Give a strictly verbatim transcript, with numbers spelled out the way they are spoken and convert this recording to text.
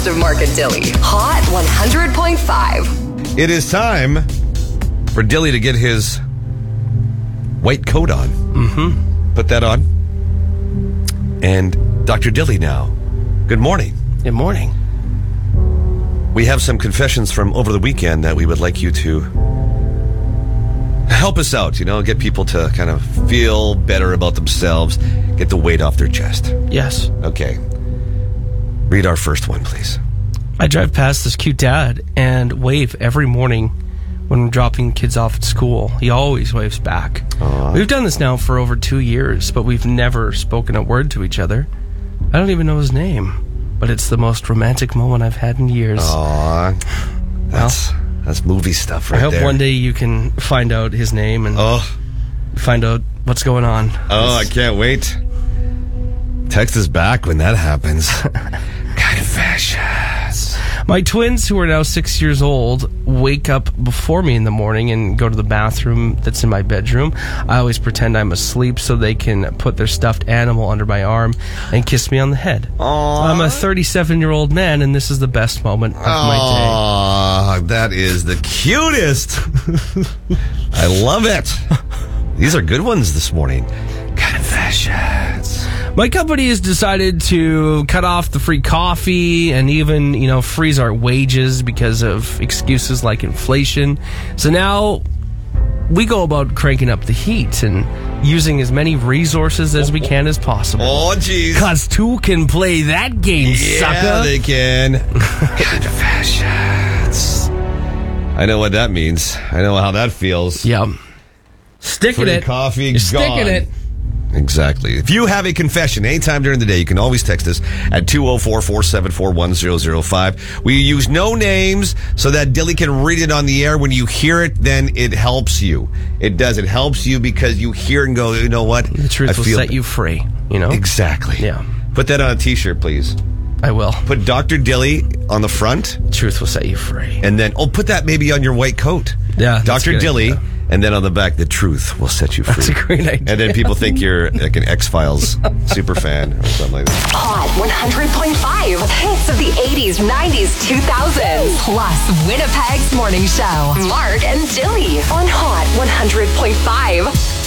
of Mark and Dilly. Hot one hundred point five. It is time for Dilly to get his white coat on. Mm-hmm. Put that on. And Doctor Dilly now. Good morning. Good morning. We have some confessions from over the weekend that we would like you to help us out, you know, get people to kind of feel better about themselves, get the weight off their chest. Yes. Okay. Read our first one, please. I drive past this cute dad and wave every morning when we're dropping kids off at school. He always waves back. Aww. We've done this now for over two years, but we've never spoken a word to each other. I don't even know his name, but it's the most romantic moment I've had in years. Aww. That's, well, that's movie stuff right there. I hope there. one day you can find out his name and oh. find out what's going on. Oh, I can't wait. Text us back when that happens. Confessions. My twins, who are now six years old, wake up before me in the morning and go to the bathroom that's in my bedroom. I always pretend I'm asleep so they can put their stuffed animal under my arm and kiss me on the head. Aww. I'm a thirty-seven-year-old man, and this is the best moment of Aww, my day. That is the cutest. I love it. These are good ones this morning. Confessions. My company has decided to cut off the free coffee and even, you know, freeze our wages because of excuses like inflation. So now we go about cranking up the heat and using as many resources as we can as possible. Oh, jeez. Cause two can play that game, yeah, sucker. Yeah, they can. Confessions. I know what that means. I know how that feels. Yeah. Sticking free it. coffee, You're gone. sticking it. Exactly. If you have a confession anytime during the day, you can always text us at two oh four, four seven four, one oh oh five. We use no names so that Dilly can read it on the air. When you hear it, then it helps you. It does. It helps you because you hear and go, you know what? The truth I will feel set you free, you know? Exactly. Yeah. Put that on a t-shirt, please. I will. Put Doctor Dilly on the front. Truth will set you free. And then, oh, put that maybe on your white coat. Yeah. Doctor Dilly. Idea. And then on the back, the truth will set you free. That's a great idea. And then people think you're like an X-Files super fan or something like that. Hot one hundred point five. Hits of the eighties, nineties, two thousands. Plus Winnipeg's morning show. Mark and Dilly on Hot one hundred point five.